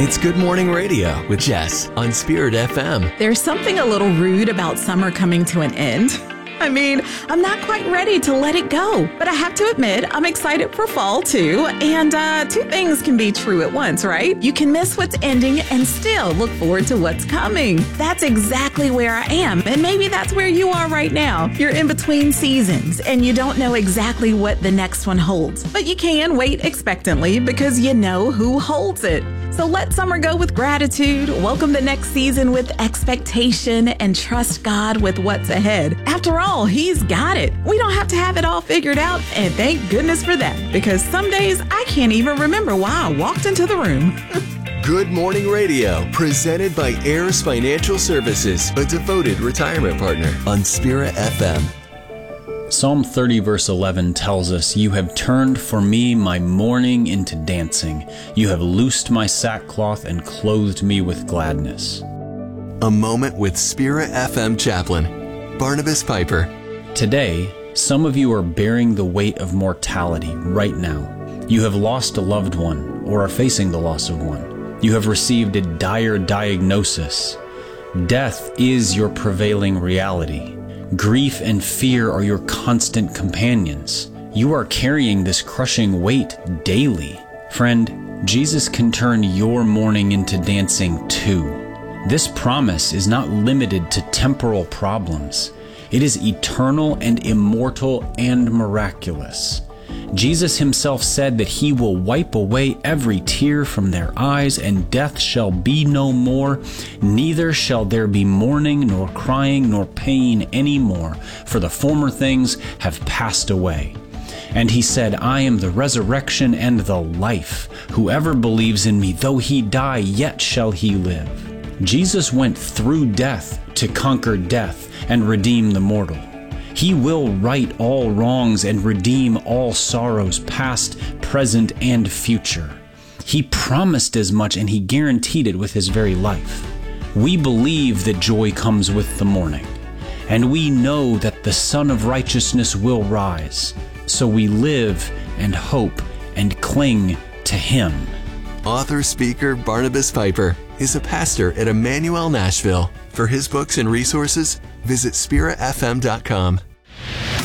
It's Good Morning Radio with Jess on Spirit FM. There's something a little rude about summer coming to an end. I mean, I'm not quite ready to let it go, but I have to admit, I'm excited for fall too. And two things can be true at once, right? You can miss what's ending and still look forward to what's coming. That's exactly where I am. And maybe that's where you are right now. You're in between seasons and you don't know exactly what the next one holds, but you can wait expectantly because you know who holds it. So let summer go with gratitude, welcome the next season with expectation, and trust God with what's ahead. After all, He's got it. We don't have to have it all figured out, and thank goodness for that, because some days I can't even remember why I walked into the room. Good Morning Radio, presented by Heirs Financial Services, a devoted retirement partner on Spirit FM. Psalm 30 verse 11 tells us, "You have turned for me my mourning into dancing. You have loosed my sackcloth and clothed me with gladness." A moment with Spirit FM chaplain, Barnabas Piper. Today, some of you are bearing the weight of mortality right now. You have lost a loved one or are facing the loss of one. You have received a dire diagnosis. Death is your prevailing reality. Grief and fear are your constant companions. You are carrying this crushing weight daily. Friend, Jesus can turn your mourning into dancing too. This promise is not limited to temporal problems. It is eternal and immortal and miraculous. Jesus himself said that he will wipe away every tear from their eyes, and death shall be no more. Neither shall there be mourning, nor crying, nor pain any more, for the former things have passed away. And he said, "I am the resurrection and the life. Whoever believes in me, though he die, yet shall he live." Jesus went through death to conquer death and redeem the mortal. He will right all wrongs and redeem all sorrows, past, present, and future. He promised as much, and he guaranteed it with his very life. We believe that joy comes with the morning, and we know that the Son of Righteousness will rise. So we live and hope and cling to him. Author, speaker Barnabas Piper is a pastor at Emmanuel Nashville. For his books and resources, visit spiritfm.com.